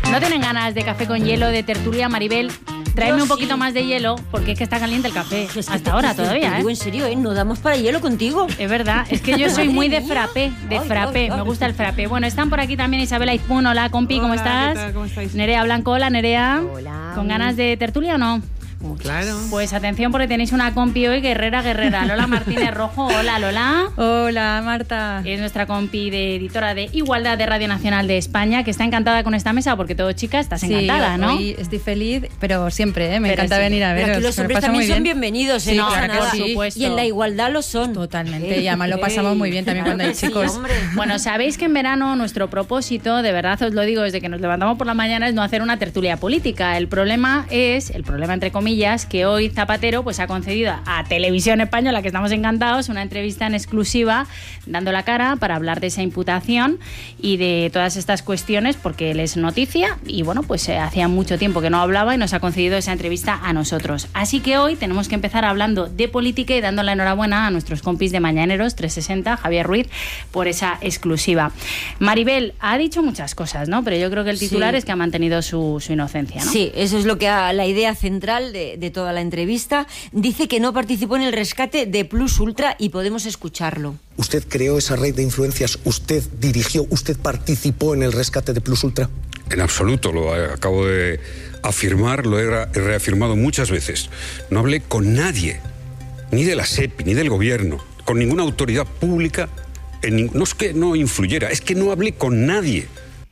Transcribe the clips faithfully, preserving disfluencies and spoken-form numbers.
¿No tienen ganas de café con hielo, de tertulia, Maribel? Tráeme Yo un poquito sí. más de hielo, porque es que está caliente el café. Es que Hasta te- ahora te- todavía, te ¿eh? digo en serio, ¿eh? No damos para hielo contigo. Es verdad, es que yo soy muy de Madre mía. frappé, de Ay, frappé, ay, ay. me gusta el frappé. Bueno, están por aquí también Isabel Aizpún, hola compi, ¿cómo Hola, estás? ¿qué tal? ¿Cómo estáis? Nerea Blanco, hola Nerea. Hola. ¿Con ganas de tertulia o no? Claro. Pues atención porque tenéis una compi hoy, guerrera, guerrera. Lola Martínez Rojo, hola Lola. Hola, Marta. Es nuestra compi de editora de Igualdad de Radio Nacional de España, que está encantada con esta mesa porque todo chica, estás encantada, sí, ¿no? Hoy estoy feliz, pero siempre, ¿eh? Me Pero encanta sí. venir a Pero veros. aquí los me lo hombres paso también muy son bien. bienvenidos, ¿eh? Sí, no pasa claro que nada. por supuesto. Y en la igualdad lo son. Totalmente, Eh, y además lo pasamos muy bien también claro cuando hay que sí, chicos. hombre. Bueno, sabéis que en verano nuestro propósito, de verdad os lo digo, desde que nos levantamos por la mañana, es no hacer una tertulia política. El problema es, el problema entre comillas, que hoy Zapatero pues ha concedido a Televisión Española, que estamos encantados, una entrevista en exclusiva dando la cara para hablar de esa imputación y de todas estas cuestiones, porque él es noticia y bueno, pues eh, hacía mucho tiempo que no hablaba y nos ha concedido esa entrevista a nosotros. Así que hoy tenemos que empezar hablando de política y dando la enhorabuena a nuestros compis de Mañaneros trescientos sesenta, Javier Ruiz, por esa exclusiva. Maribel ha dicho muchas cosas, ¿no? Pero yo creo que el titular Sí. es que ha mantenido su, su inocencia, ¿no? Sí, eso es lo que ha, la idea central de, de toda la entrevista. Dice que no participó en el rescate de Plus Ultra y podemos escucharlo. ¿Usted creó esa red de influencias? ¿Usted dirigió? ¿Usted participó en el rescate de Plus Ultra? En absoluto, lo acabo de afirmar, lo he he reafirmado muchas veces. No hablé con nadie, ni de la SEPI, ni del gobierno, con ninguna autoridad pública. En ning- no es que no influyera, es que no hablé con nadie.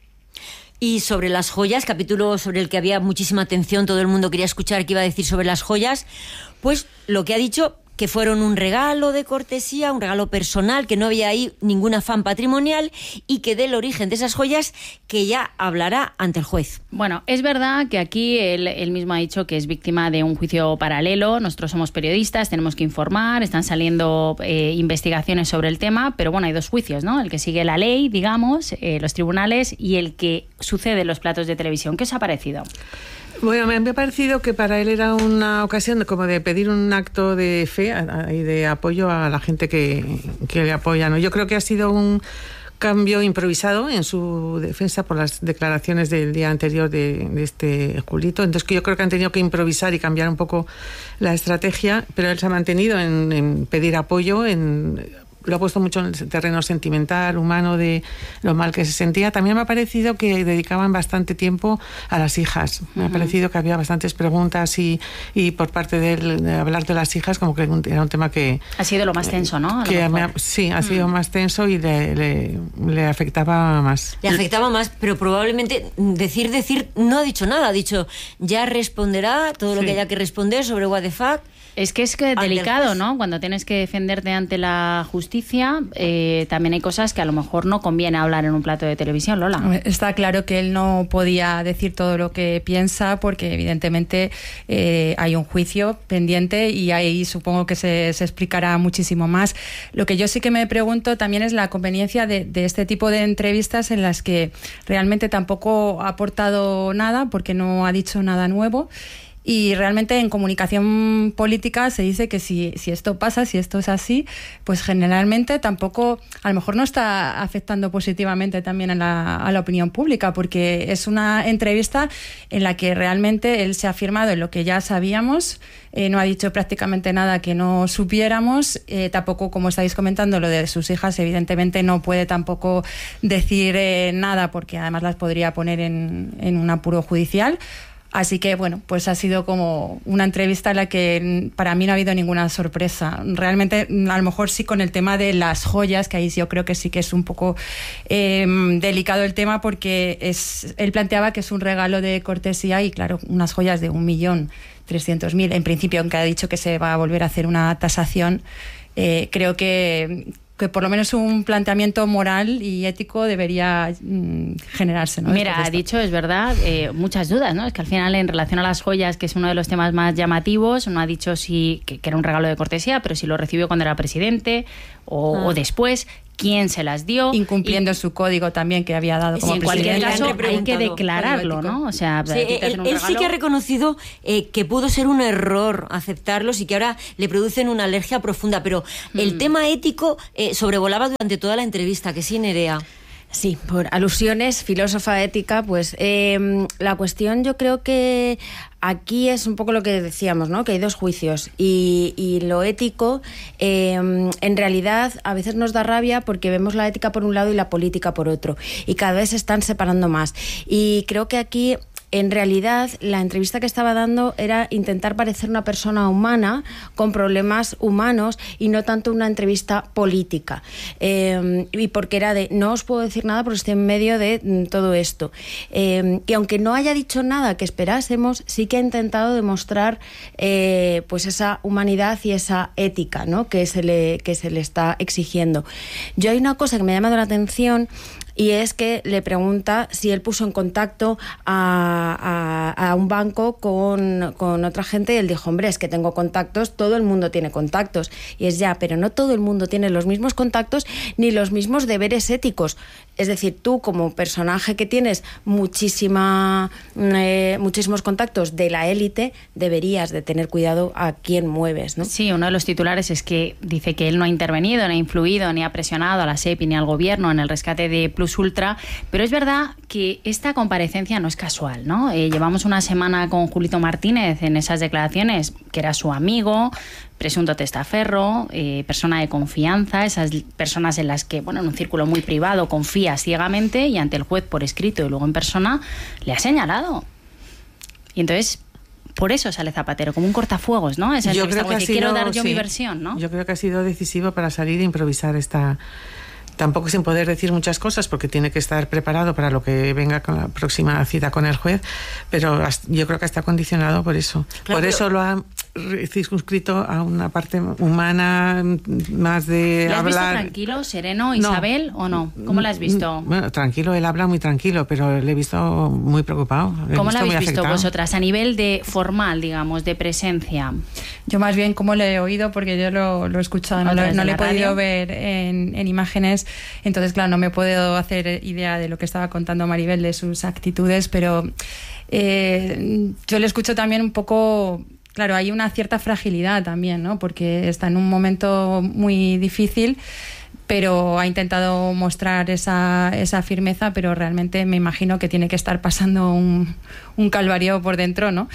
Y sobre las joyas, capítulo sobre el que había muchísima atención, todo el mundo quería escuchar qué iba a decir sobre las joyas, pues lo que ha dicho, que fueron un regalo de cortesía, un regalo personal, que no había ahí ningún afán patrimonial y que del origen de esas joyas que ya hablará ante el juez. Bueno, es verdad que aquí él, él mismo ha dicho que es víctima de un juicio paralelo. Nosotros somos periodistas, tenemos que informar, están saliendo eh, investigaciones sobre el tema, pero bueno, hay dos juicios, ¿no? El que sigue la ley, digamos, eh, los tribunales, y el que sucede en los platos de televisión. ¿Qué os ha parecido? Bueno, me me ha parecido que para él era una ocasión como de pedir un acto de fe a- a- y de apoyo a la gente que, que le apoya, ¿no? Yo creo que ha sido un cambio improvisado en su defensa por las declaraciones del día anterior de, de este Julito. Entonces que yo creo que han tenido que improvisar y cambiar un poco la estrategia, pero él se ha mantenido en, en pedir apoyo, en... lo ha puesto mucho en el terreno sentimental, humano, de lo mal que se sentía. También me ha parecido que dedicaban bastante tiempo a las hijas. Me ha parecido que había bastantes preguntas y, y por parte de él, de hablar de las hijas, como que era un tema que... Ha sido lo más tenso, ¿no? A lo que mejor. me ha- sí, ha sido más tenso y le, le, le afectaba más. Le afectaba más, pero probablemente decir, decir, no ha dicho nada. Ha dicho, ya responderá todo lo Sí. que haya que responder sobre what the fuck. Es que es que Ante el delicado, juez. ¿no? Cuando tienes que defenderte ante la justicia, eh, también hay cosas que a lo mejor no conviene hablar en un plato de televisión, Lola. Está claro que él no podía decir todo lo que piensa porque evidentemente eh, hay un juicio pendiente y ahí supongo que se, se explicará muchísimo más. Lo que yo sí que me pregunto también es la conveniencia de, de este tipo de entrevistas en las que realmente tampoco ha aportado nada porque no ha dicho nada nuevo. Y realmente en comunicación política se dice que si, si esto pasa, si esto es así, pues generalmente tampoco, a lo mejor no está afectando positivamente también a la, a la opinión pública, porque es una entrevista en la que realmente él se ha afirmado en lo que ya sabíamos, eh, no ha dicho prácticamente nada que no supiéramos, eh, tampoco, como estáis comentando, lo de sus hijas, evidentemente no puede tampoco decir eh, nada, porque además las podría poner en, en un apuro judicial. Así que, bueno, pues ha sido como una entrevista en la que para mí no ha habido ninguna sorpresa. Realmente, a lo mejor sí con el tema de las joyas, que ahí yo creo que sí que es un poco eh, delicado el tema, porque es, él planteaba que es un regalo de cortesía y, claro, unas joyas de un millón trescientos mil. En principio, aunque ha dicho que se va a volver a hacer una tasación, eh, creo que... que por lo menos un planteamiento moral y ético debería mmm, generarse, ¿no? Mira, ha dicho, es verdad, eh, muchas dudas, ¿no? Es que al final, en relación a las joyas, que es uno de los temas más llamativos, no ha dicho si que, que era un regalo de cortesía, pero si lo recibió cuando era presidente o, Ah. o después, quién se las dio. Incumpliendo y, su código también que había dado y como en cualquier presidente. caso Le han hay que repreguntado declararlo, código ¿no? O sea, Sí, a ti te hacen él, un él sí regalo. que ha reconocido eh, que pudo ser un error aceptarlos y que ahora le producen una alergia profunda, pero el Mm. tema ético eh, sobrevolaba durante toda la entrevista, que sí, Nerea. Sí, por alusiones, filósofa ética, pues eh, la cuestión yo creo que aquí es un poco lo que decíamos, ¿no? Que hay dos juicios y, y lo ético eh, en realidad a veces nos da rabia porque vemos la ética por un lado y la política por otro y cada vez se están separando más y creo que aquí en realidad la entrevista que estaba dando era intentar parecer una persona humana con problemas humanos y no tanto una entrevista política eh, y porque era de no os puedo decir nada porque estoy en medio de mm, todo esto eh, y aunque no haya dicho nada que esperásemos sí que ha intentado demostrar eh, pues esa humanidad y esa ética, ¿no? que se le, que se le está exigiendo. Yo hay una cosa que me ha llamado la atención y es que le pregunta si él puso en contacto a, a, a un banco con, con otra gente y él dijo, hombre, es que tengo contactos, todo el mundo tiene contactos. Y es ya, pero no todo el mundo tiene los mismos contactos ni los mismos deberes éticos. Es decir, tú como personaje que tienes muchísima, eh, muchísimos contactos de la élite, deberías de tener cuidado a quién mueves, ¿no? Sí, uno de los titulares es que dice que él no ha intervenido, no ha influido, ni ha presionado a la SEPI ni al gobierno en el rescate de Plus Ultra, pero es verdad que esta comparecencia no es casual, ¿no? Eh, llevamos una semana con Julito Martínez en esas declaraciones, que era su amigo, presunto testaferro, eh, persona de confianza, esas personas en las que, bueno, en un círculo muy privado confía ciegamente y ante el juez por escrito y luego en persona le ha señalado. Y entonces, por eso sale Zapatero, como un cortafuegos, ¿no? Esa yo creo que ha sido, quiero dar yo sí, mi versión, ¿no? Yo creo que ha sido decisivo para salir e improvisar esta... Tampoco sin poder decir muchas cosas porque tiene que estar preparado para lo que venga con la próxima cita con el juez, pero yo creo que está condicionado por eso. Claro, por eso lo ha circunscrito a una parte humana, más de ¿Le has hablar. visto tranquilo, sereno, Isabel, no, o no? ¿Cómo lo has visto? Bueno, tranquilo, él habla muy tranquilo, pero le he visto muy preocupado. ¿Cómo lo habéis visto afectado. vosotras a nivel de formal, digamos, de presencia? Yo más bien como le he oído, porque yo lo, lo he escuchado, no, lo, no le he podido radio? ver en, en imágenes, entonces claro, no me puedo hacer idea de lo que estaba contando Maribel, de sus actitudes, pero eh, yo le escucho también un poco... Claro, hay una cierta fragilidad también, ¿no? Porque está en un momento muy difícil, pero ha intentado mostrar esa, esa firmeza, pero realmente me imagino que tiene que estar pasando un, un calvario por dentro, ¿no?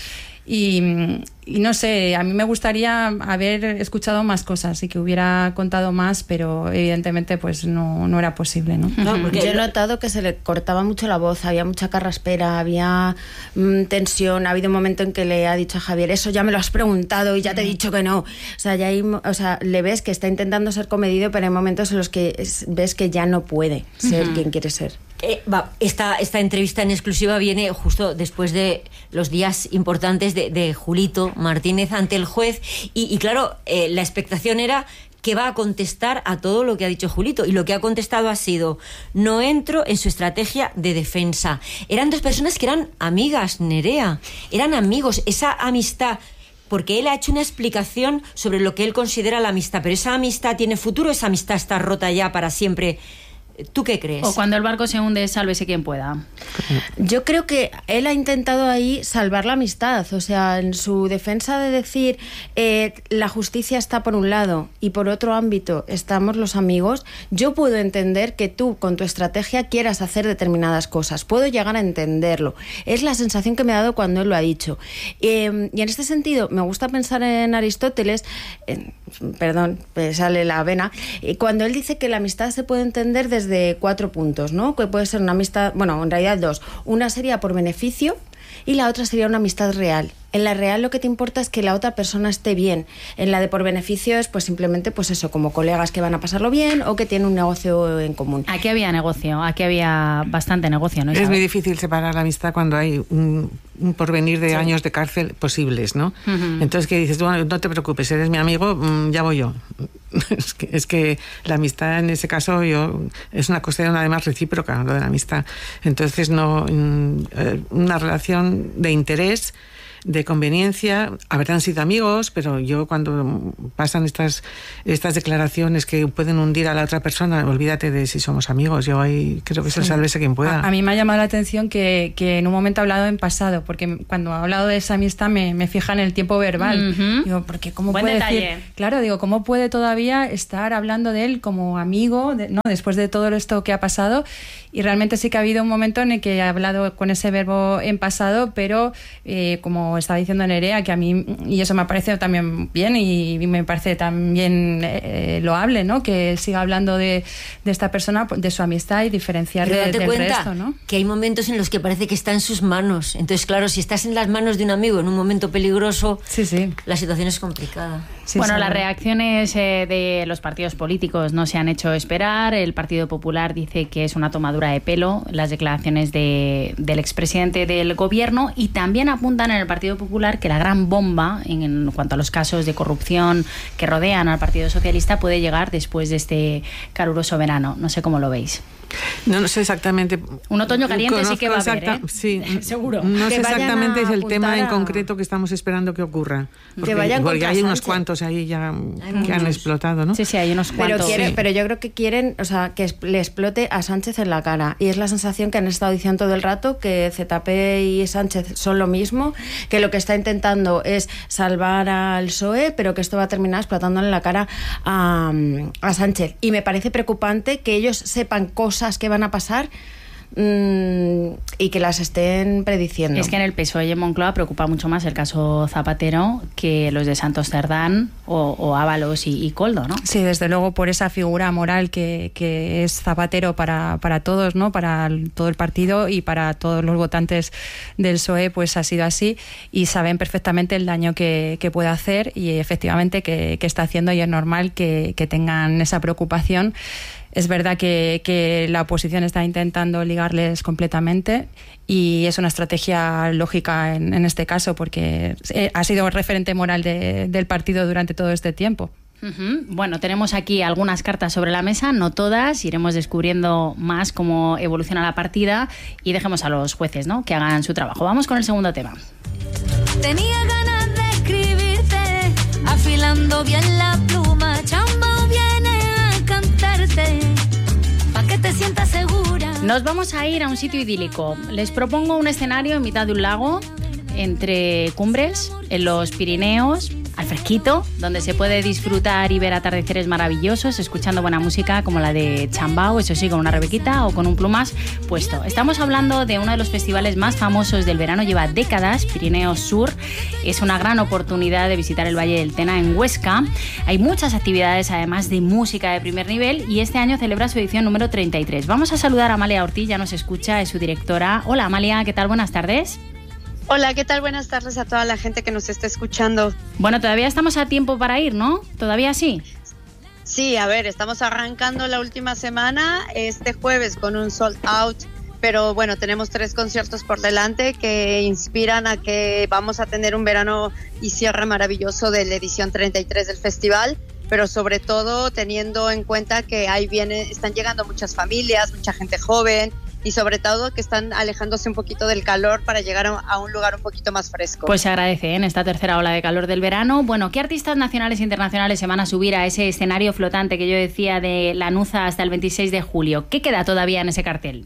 Y, y no sé, a mí me gustaría haber escuchado más cosas y que hubiera contado más, pero evidentemente pues no, no era posible, ¿no? No, porque yo he notado que se le cortaba mucho la voz, había mucha carraspera, había mmm, tensión, ha habido un momento en que le ha dicho a Javier, eso ya me lo has preguntado y ya te he dicho que no. O sea, ya hay, o sea, le ves que está intentando ser comedido, pero hay momentos en los que es, ves que ya no puede ser uh-huh. quien quiere ser. Eh, va, esta, esta entrevista en exclusiva viene justo después de los días importantes de, de Julito Martínez ante el juez y, y claro, eh, la expectación era que va a contestar a todo lo que ha dicho Julito y lo que ha contestado ha sido no entro en su estrategia de defensa. Eran dos personas que eran amigas, Nerea, eran amigos, esa amistad, porque él ha hecho una explicación sobre lo que él considera la amistad, pero esa amistad tiene futuro, esa amistad está rota ya para siempre. ¿Tú qué crees? O cuando el barco se hunde, sálvese quien pueda. Yo creo que él ha intentado ahí salvar la amistad. O sea, en su defensa de decir eh, la justicia está por un lado y por otro ámbito estamos los amigos, yo puedo entender que tú con tu estrategia quieras hacer determinadas cosas. Puedo llegar a entenderlo. Es la sensación que me ha dado cuando él lo ha dicho. Eh, y en este sentido, me gusta pensar en Aristóteles, eh, perdón, me sale la vena, eh, cuando él dice que la amistad se puede entender desde de cuatro puntos, ¿no? Que puede ser una amistad, bueno, en realidad dos. Una sería por beneficio y la otra sería una amistad real. En la real lo que te importa es que la otra persona esté bien. En la de por beneficio es pues simplemente pues eso, como colegas que van a pasarlo bien o que tienen un negocio en común. Aquí había negocio, aquí había bastante negocio, ¿no? Es muy difícil separar la amistad cuando hay un, un porvenir de sí. años de cárcel posibles, ¿no? Uh-huh. Entonces que dices, bueno, no te preocupes, eres mi amigo, ya voy yo. Es que, es que la amistad en ese caso yo es una cuestión además recíproca, lo de la amistad. Entonces no una relación de interés de conveniencia. Habrán sido amigos, pero yo cuando pasan estas, estas declaraciones que pueden hundir a la otra persona, olvídate de si somos amigos. Yo ahí creo que se sálvese quien pueda. A, a mí me ha llamado la atención que, que en un momento ha hablado en pasado, porque cuando ha hablado de esa amistad me, me fija en el tiempo verbal. Uh-huh. Digo, porque cómo Buen puede detalle. decir, claro, digo, cómo puede todavía estar hablando de él como amigo, de, ¿no? Después de todo esto que ha pasado. Y realmente sí que ha habido un momento en el que ha hablado con ese verbo en pasado, pero eh, como estaba diciendo Nerea, que a mí, y eso me parece también bien y me parece también eh, loable, ¿no? Que siga hablando de, de esta persona, de su amistad y diferenciar pero de, date del cuenta resto, ¿no? Que hay momentos en los que parece que está en sus manos. Entonces, claro, si estás en las manos de un amigo en un momento peligroso, sí, sí. la situación es complicada. Sí, bueno, las reacciones eh, de los partidos políticos no se han hecho esperar. El Partido Popular dice que es una tomadura de pelo las declaraciones de, del expresidente del gobierno, y también apuntan en el Partido Popular que la gran bomba en, en cuanto a los casos de corrupción que rodean al Partido Socialista puede llegar después de este caluroso verano. No sé cómo lo veis. No, no sé exactamente. Un otoño caliente Conozco sí que va a haber, ¿eh? Sí, seguro. No sé exactamente el tema en a... concreto que estamos esperando que ocurre. Porque, que vayan porque hay unos Sánchez. cuantos ahí ya Hay que muchos. han explotado, ¿no? Sí, sí, hay unos cuantos. Pero, quiere, Sí. pero yo creo que quieren, o sea, que le explote a Sánchez en la cara. Y es la sensación que han estado diciendo todo el rato, que Z P y Sánchez son lo mismo, que lo que está intentando es salvar al P S O E, pero que esto va a terminar explotándole en la cara a, a Sánchez. Y me parece preocupante que ellos sepan cosas que van a pasar mmm, y que las estén prediciendo. Es que en el P S O E y en Moncloa preocupa mucho más el caso Zapatero que los de Santos Cerdán o, o Ábalos y, y Koldo, ¿no? Sí, desde luego, por esa figura moral que, que es Zapatero para, para todos, ¿no? Para el, todo el partido y para todos los votantes del P S O E, pues ha sido así, y saben perfectamente el daño que, que puede hacer y efectivamente que, que está haciendo, y es normal que, que tengan esa preocupación. Es verdad que, que la oposición está intentando ligarles completamente, y es una estrategia lógica en, en este caso, porque ha sido el referente moral de, del partido durante todo este tiempo. Uh-huh. Bueno, tenemos aquí algunas cartas sobre la mesa, no todas, iremos descubriendo más cómo evoluciona la partida, y dejemos a los jueces, ¿no?, que hagan su trabajo. Vamos con el segundo tema. Tenía ganas de escribirte, afilando bien la pluma, Chambao viene a cantarte, pa' que te sientas segura. Nos vamos a ir a un sitio idílico. Les propongo un escenario en mitad de un lago, entre cumbres, en los Pirineos, al fresquito, donde se puede disfrutar y ver atardeceres maravillosos, escuchando buena música como la de Chambao, eso sí, con una rebequita o con un plumas puesto. Estamos hablando de uno de los festivales más famosos del verano, lleva décadas, Pirineos Sur. Es una gran oportunidad de visitar el Valle del Tena en Huesca. Hay muchas actividades, además de música de primer nivel, y este año celebra su edición número treinta y tres. Vamos a saludar a Amalia Ortiz, ya nos escucha, es su directora. Hola Amalia, ¿qué tal? Buenas tardes. Hola, ¿qué tal? Buenas tardes a toda la gente que nos está escuchando. Bueno, todavía estamos a tiempo para ir, ¿no? ¿Todavía sí? Sí, a ver, estamos arrancando la última semana este jueves con un sold out, pero bueno, tenemos tres conciertos por delante que inspiran a que vamos a tener un verano y cierre maravilloso de la edición treinta y tres del festival, pero sobre todo teniendo en cuenta que ahí viene, están llegando muchas familias, mucha gente joven, y sobre todo que están alejándose un poquito del calor para llegar a un lugar un poquito más fresco. Pues se agradece, ¿eh?, en esta tercera ola de calor del verano. Bueno, ¿qué artistas nacionales e internacionales se van a subir a ese escenario flotante que yo decía de Lanuza hasta el veintiséis de julio? ¿Qué queda todavía en ese cartel?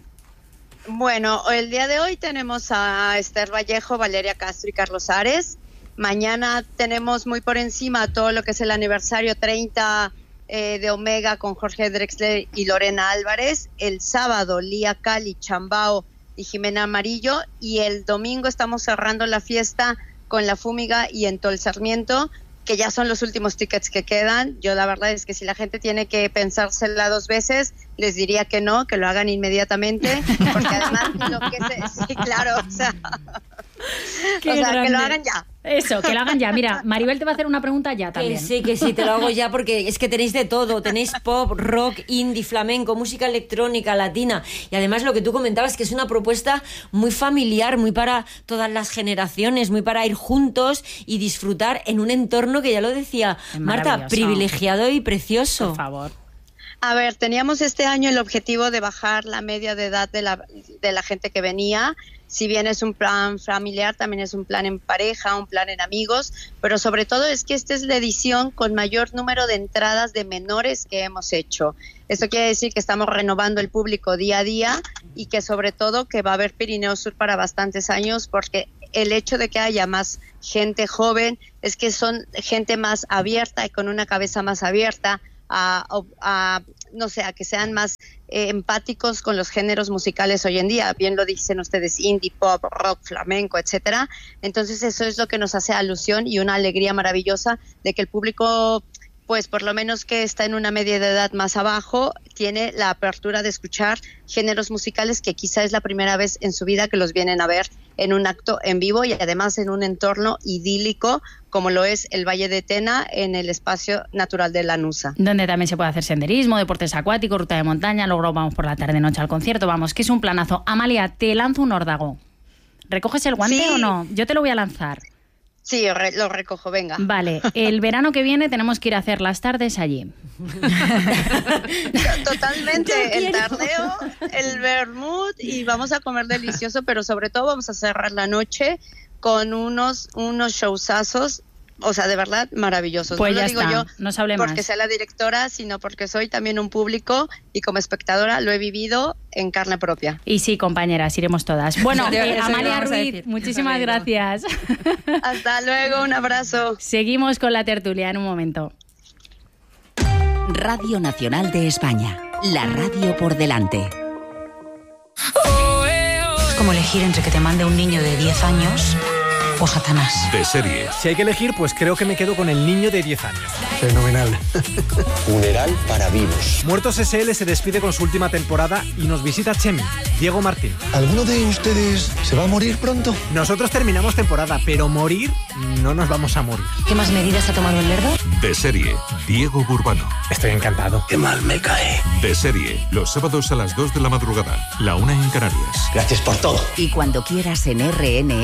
Bueno, el día de hoy tenemos a Esther Vallejo, Valeria Castro y Carlos Ares. Mañana tenemos muy por encima todo lo que es el aniversario treinta Eh, de Omega con Jorge Drexler y Lorena Álvarez. El sábado Lía Cali, Chambao y Jimena Amarillo, y el domingo estamos cerrando la fiesta con La Fúmiga y Entol Sarmiento, que ya son los últimos tickets que quedan. Yo la verdad es que si la gente tiene que pensársela dos veces, les diría que no, que lo hagan inmediatamente, porque además lo que se, sí, claro, o sea, o sea que lo hagan ya. Eso, que lo hagan ya. Mira, Maribel te va a hacer una pregunta ya también. Que sí, que sí, te lo hago ya, porque es que tenéis de todo. Tenéis pop, rock, indie, flamenco, música electrónica, latina. Y además lo que tú comentabas, que es una propuesta muy familiar, muy para todas las generaciones, muy para ir juntos y disfrutar en un entorno que, ya lo decía Marta, privilegiado y precioso. Por favor. A ver, teníamos este año el objetivo de bajar la media de edad de la, de la gente que venía. Si bien es un plan familiar, también es un plan en pareja, un plan en amigos, pero sobre todo es que esta es la edición con mayor número de entradas de menores que hemos hecho. Esto quiere decir que estamos renovando el público día a día y que sobre todo que va a haber Pirineo Sur para bastantes años, porque el hecho de que haya más gente joven es que son gente más abierta y con una cabeza más abierta a, a no sé, a que sean más eh, empáticos con los géneros musicales hoy en día. Bien lo dicen ustedes, indie, pop, rock, flamenco, etcétera. Entonces eso es lo que nos hace alusión y una alegría maravillosa de que el público, pues por lo menos que está en una media de edad más abajo, tiene la apertura de escuchar géneros musicales que quizá es la primera vez en su vida que los vienen a ver en un acto en vivo y además en un entorno idílico como lo es el Valle de Tena en el espacio natural de Lanusa. Donde también se puede hacer senderismo, deportes acuáticos, ruta de montaña, luego vamos por la tarde-noche al concierto, vamos, que es un planazo. Amalia, te lanzo un órdago. ¿Recoges el guante sí. o no? Yo te lo voy a lanzar. Sí, lo recojo, venga. Vale, el verano que viene tenemos que ir a hacer las tardes allí. Totalmente, el tardeo, el vermut y vamos a comer delicioso, pero sobre todo vamos a cerrar la noche con unos, unos showsazos, o sea, de verdad maravillosos. Pues no ya lo digo está, yo no se hable porque más. sea la directora, sino porque soy también un público y como espectadora lo he vivido en carne propia. Y sí, compañeras, iremos todas. Bueno, eh, Amalia Ruiz, muchísimas gracias. Hasta luego, un abrazo. Seguimos con la tertulia en un momento. Radio Nacional de España, la radio por delante. Es como elegir entre que te mande un niño de diez años o Satanás. De serie. Si hay que elegir, pues creo que me quedo con el niño de diez años. Fenomenal. Funeral para vivos. Muertos S L se despide con su última temporada y nos visita Chemi, Diego Martín. ¿Alguno de ustedes se va a morir pronto? Nosotros terminamos temporada, pero morir no nos vamos a morir. ¿Qué más medidas ha tomado el Lerdo? De serie, Diego Burbano. Estoy encantado. Qué mal me cae. De serie, los sábados a las dos de la madrugada, la una en Canarias. Gracias por todo. Y cuando quieras en R N